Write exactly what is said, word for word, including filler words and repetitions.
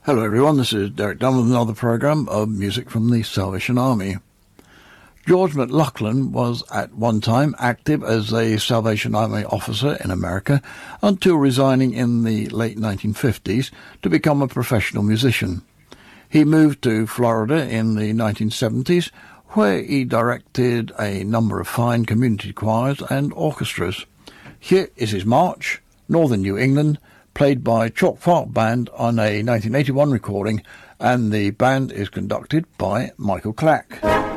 Hello everyone, this is Derek Dunn with another programme of music from the Salvation Army. George McLaughlin was at one time active as a Salvation Army officer in America until resigning in the late nineteen fifties to become a professional musician. He moved to Florida in the nineteen seventies, where he directed a number of fine community choirs and orchestras. Here is his march, Northern New England, played by Chalk Park Band on a nineteen eighty-one recording, and the band is conducted by Michael Clack.